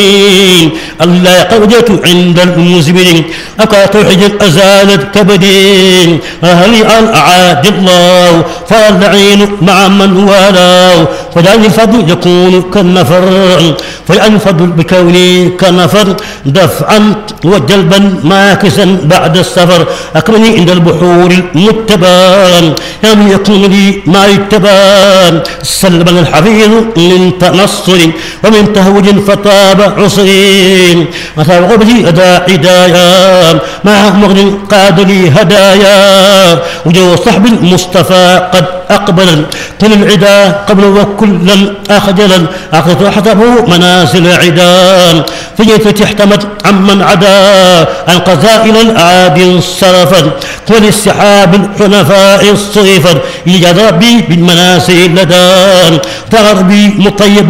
الله قودت عند المزبرين أكا توحد أزالت كبدين أهلي عن أعاد الله فالعين مع من والاه فلأن الفضل يكون كالنفر فلأن الفضل بكوني كالنفر دفعا وجلبا ماكسا بعد السفر أكرمني عند البحور المتبان يا من يكون لي ما يتبان سلبا الحفيظ من تنصر ومن تهوج فطاب عصرين أثار غبتي أداء عدايا مع مغن قاد لي هدايا وجو صحب المصطفى قد أقبلا كل العدا قبل وكلا أخجلا أخذت حسبه منازل عدان في جيتي احتمت عمن عدا عن قزائل الأعادي صرفا وللسحاب الحنفاء الصيفا يجد ربي بالمناسل لدان فغربي مطيب